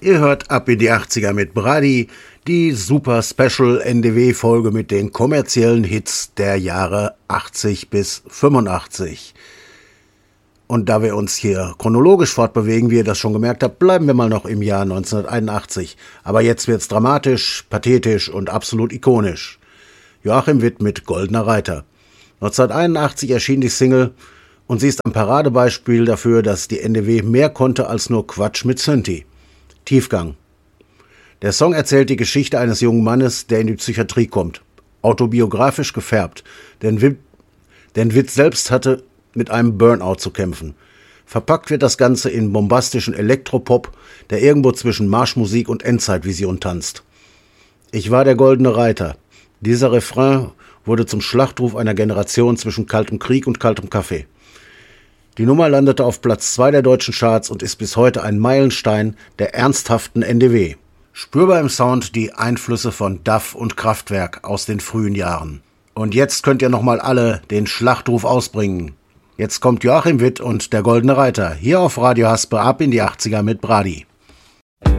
Ihr hört ab in die 80er mit Brady, die Super Special NDW-Folge mit den kommerziellen Hits der Jahre 80 bis 85. Und da wir uns hier chronologisch fortbewegen, wie ihr das schon gemerkt habt, bleiben wir mal noch im Jahr 1981. Aber jetzt wird's dramatisch, pathetisch und absolut ikonisch. Joachim Witt mit Goldener Reiter. 1981 erschien die Single und sie ist ein Paradebeispiel dafür, dass die NDW mehr konnte als nur Quatsch mit Synthi. Tiefgang. Der Song erzählt die Geschichte eines jungen Mannes, der in die Psychiatrie kommt. Autobiografisch gefärbt, denn Witt selbst hatte mit einem Burnout zu kämpfen. Verpackt wird das Ganze in bombastischen Elektropop, der irgendwo zwischen Marschmusik und Endzeitvision tanzt. Ich war der Goldene Reiter. Dieser Refrain wurde zum Schlachtruf einer Generation zwischen kaltem Krieg und kaltem Kaffee. Die Nummer landete auf Platz 2 der deutschen Charts und ist bis heute ein Meilenstein der ernsthaften NDW. Spürbar im Sound die Einflüsse von Duff und Kraftwerk aus den frühen Jahren. Und jetzt könnt ihr nochmal alle den Schlachtruf ausbringen. Jetzt kommt Joachim Witt und der Goldene Reiter hier auf Radio Haspe ab in die 80er mit Brady.